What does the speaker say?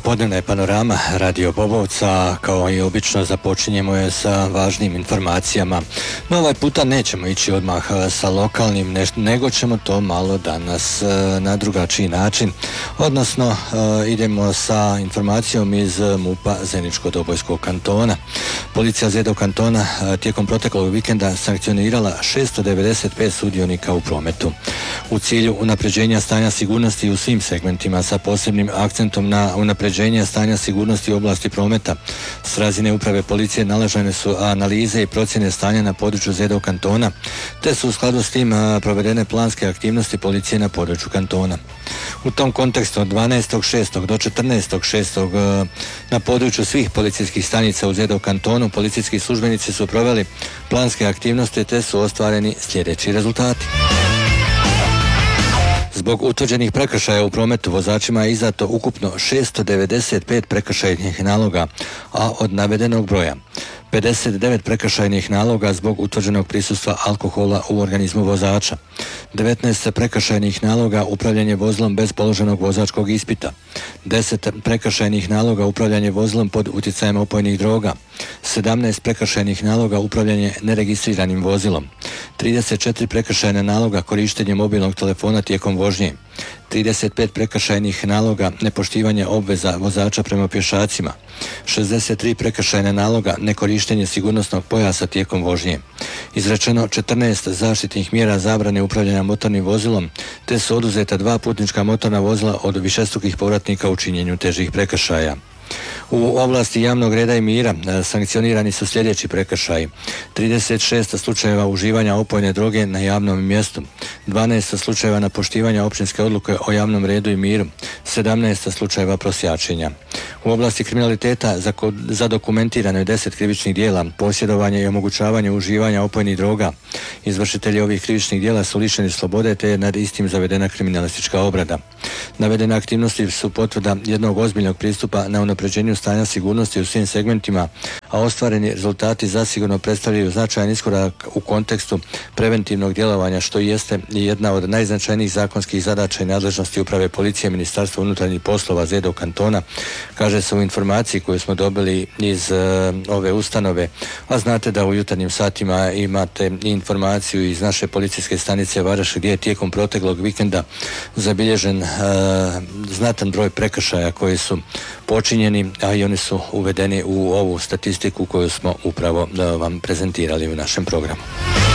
Popodnevna je panorama Radio Bobovca, kao i obično započinjemo je sa važnim informacijama. No ovaj puta nećemo ići odmah sa lokalnim, nego ćemo to malo danas na drugačiji način. Odnosno idemo sa informacijom iz MUP-a Zeničko-Dobojskog kantona. Policija Zedov kantona tijekom proteklog vikenda sankcionirala 695 sudionika u prometu. U cilju unapređenja stanja sigurnosti u svim segmentima sa posebnim akcentom na unapređenje stanja sigurnosti u oblasti prometa, s razine uprave policije naložene su analize i procjene stanja na području Zedov kantona, te su u skladu s tim provedene planske aktivnosti policije na području kantona. U tom kontekstu od 12.6. do 14.6. na području svih policijskih stanica u Zedov kantonu policijski službenici su proveli planske aktivnosti te su ostvareni sljedeći rezultati. Zbog utvrđenih prekršaja u prometu vozačima je izdato ukupno 695 prekršajnih naloga, a od navedenog broja 59 prekršajnih naloga zbog utvrđenog prisustva alkohola u organizmu vozača, 19 prekršajnih naloga upravljanje vozilom bez položenog vozačkog ispita, 10 prekršajnih naloga upravljanje vozilom pod utjecajem opojnih droga, 17 prekršajnih naloga upravljanje neregistriranim vozilom, 34 prekršajna naloga korištenje mobilnog telefona tijekom vožnje, 35 prekršajnih naloga nepoštivanja obveza vozača prema pješacima, 63 prekršajna naloga nekorištenje sigurnosnog pojasa tijekom vožnje, izrečeno 14 zaštitnih mjera zabrane upravljanja motornim vozilom, te su oduzeta 2 putnička motorna vozila od višestrukih povratnika u činjenju težih prekršaja. U oblasti javnog reda i mira sankcionirani su sljedeći prekršaji: 36 slučajeva uživanja opojne droge na javnom mjestu, 12 slučajeva nepoštivanja općinske odluke o javnom redu i miru, 17 slučajeva prosjačenja. U oblasti kriminaliteta zadokumentirano je 10 krivičnih djela, posjedovanje i omogućavanje uživanja opojnih droga. Izvršitelji ovih krivičnih djela su lišeni slobode te je nad istim zavedena kriminalistička obrada. Navedene aktivnosti su potvrda jednog ozbiljnog pristupa na unapređenju stanja sigurnosti u svim segmentima, a ostvareni rezultati zasigurno predstavljaju značajan iskorak u kontekstu preventivnog djelovanja, što jeste jedna od najznačajnijih zakonskih zadaća i nadležnosti uprave policije Ministarstva unutarnjih poslova Zedov kantona, kaže se u informaciji koju smo dobili iz ove ustanove, a znate da u jutarnjim satima imate informaciju iz naše policijske stanice Varaš gdje je tijekom proteklog vikenda zabilježen znatan broj prekršaja koji su počinjeni, a i oni su uvedeni u ovu statistiku koju smo upravo vam prezentirali u našem programu.